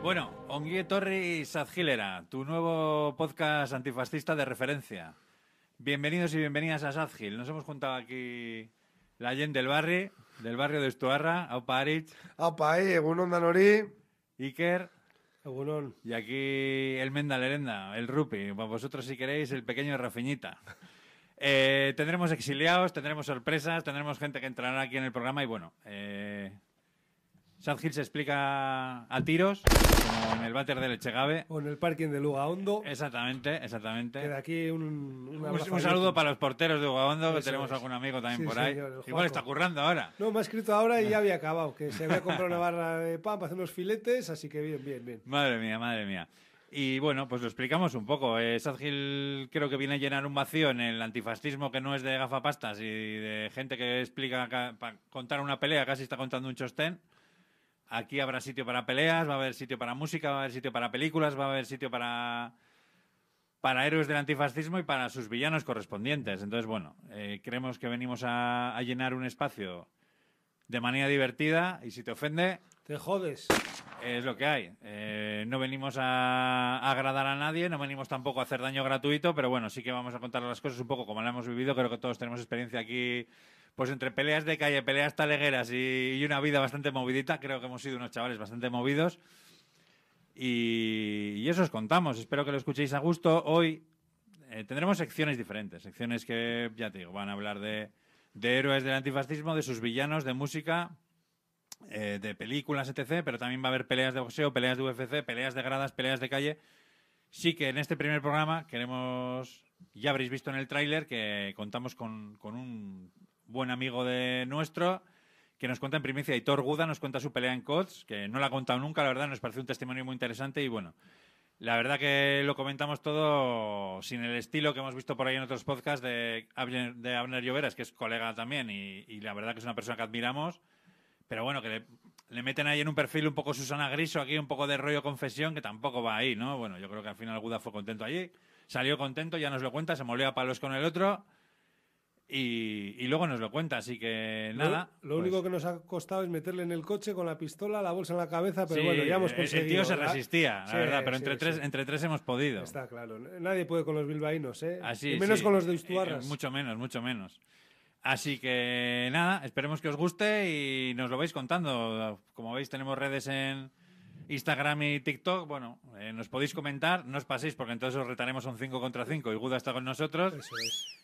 Bueno, Ongi Etorri Sadgilera, tu nuevo podcast antifascista de referencia. Bienvenidos y bienvenidas a Sadgil. Nos hemos juntado aquí la gente del barrio de Estuarra, Aupa Aritz, Aupa, egunon danori. Iker Egunon. y aquí el Menda Lerenda, el Rupi. Vosotros, si queréis, el pequeño Rafiñita. Tendremos exiliados, tendremos sorpresas, tendremos gente que entrará aquí en el programa y bueno... Sadgil se explica a tiros, como en el váter del Echegave. O en el parking de Lugaondo. Exactamente. Queda aquí Un saludo para los porteros de Ugaondo, que tenemos algún amigo también por ahí. Señor, Igual está currando ahora. No, me ha escrito ahora y ya había acabado, que se había comprado una barra de pan para hacer unos filetes, así que bien. Madre mía. Y bueno, pues lo explicamos un poco. Sadgil creo que viene a llenar un vacío en el antifascismo que no es de gafapastas y de gente que explica, para contar una pelea, casi está contando un chostén. Aquí habrá sitio para peleas, va a haber sitio para música, va a haber sitio para películas, va a haber sitio para héroes del antifascismo y para sus villanos correspondientes. Entonces, bueno, creemos que venimos a llenar un espacio de manera divertida y si te ofende... Te jodes. Es lo que hay. No venimos a agradar a nadie, no venimos tampoco a hacer daño gratuito, pero bueno, sí que vamos a contar las cosas un poco como las hemos vivido. Creo que todos tenemos experiencia aquí, pues entre peleas de calle, peleas talegueras y una vida bastante movidita. Creo que hemos sido unos chavales bastante movidos. Y eso os contamos. Espero que lo escuchéis a gusto. Hoy tendremos secciones diferentes. Secciones que, ya te digo, van a hablar de héroes del antifascismo, de sus villanos, de música... de películas, etc., pero también va a haber peleas de boxeo, peleas de UFC, peleas de gradas, peleas de calle. Sí que en este primer programa queremos, ya habréis visto en el tráiler, que contamos con un buen amigo de nuestro, que nos cuenta en primicia, Aitor Guda, nos cuenta su pelea en COTS, que no la ha contado nunca, la verdad, nos parece un testimonio muy interesante y bueno, la verdad que lo comentamos todo sin el estilo que hemos visto por ahí en otros podcasts de Abner Lloveras, que es colega también y la verdad que es una persona que admiramos. Pero bueno, que le meten ahí en un perfil un poco Susana Griso, aquí un poco de rollo confesión, que tampoco va ahí, ¿no? Bueno, yo creo que al final Guda fue contento allí, salió contento, ya nos lo cuenta, se molió a palos con el otro y luego nos lo cuenta, así que nada. Lo único que nos ha costado es meterle en el coche con la pistola, la bolsa en la cabeza, pero sí, bueno, ya hemos conseguido. El tío se resistía, la verdad, pero entre tres hemos podido. Está claro, nadie puede con los bilbaínos, ¿eh? Así, y menos con los de Ustuarras. Mucho menos. Así que nada, esperemos que os guste y nos lo vais contando. Como veis, tenemos redes en Instagram y TikTok. Bueno, nos podéis comentar, no os paséis porque entonces os retaremos un 5 contra 5 y Guda está con nosotros. Eso es.